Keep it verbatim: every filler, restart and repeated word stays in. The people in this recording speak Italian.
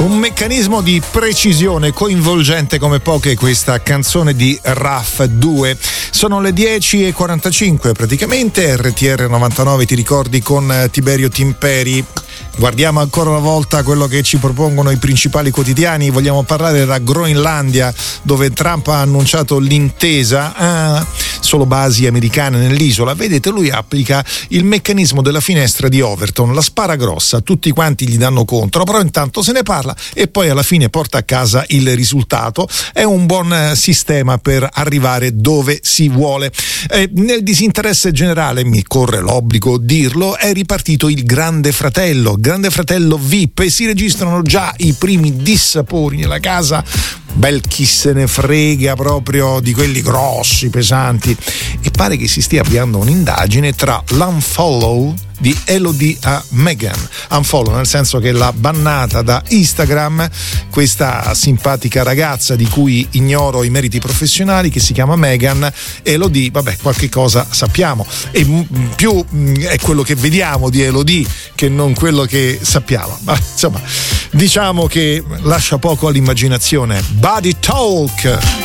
Un meccanismo di precisione coinvolgente come poche, questa canzone di Raf due. Sono le dieci e quarantacinque praticamente, R T R novantanove ti ricordi con Tiberio Timperi. Guardiamo ancora una volta quello che ci propongono i principali quotidiani. Vogliamo parlare della Groenlandia, dove Trump ha annunciato l'intesa, ah, solo basi americane nell'isola. Vedete, lui applica il meccanismo della finestra di Overton, la spara grossa, tutti quanti gli danno contro, però intanto se ne parla e poi alla fine porta a casa il risultato. È un buon sistema per arrivare dove si vuole. Eh, nel disinteresse generale, mi corre l'obbligo dirlo, è ripartito il Grande Fratello, Grande Fratello V I P, e si registrano già i primi dissapori nella casa. Bel chi se ne frega, proprio di quelli grossi, pesanti, e pare che si stia avviando un'indagine tra l'unfollow di Elodie a Meghan. Unfollow nel senso che l'ha bannata da Instagram questa simpatica ragazza di cui ignoro i meriti professionali, che si chiama Meghan. Elodie, vabbè, qualche cosa sappiamo, e più è quello che vediamo di Elodie che non quello che sappiamo, ma insomma diciamo che lascia poco all'immaginazione. Body Talk.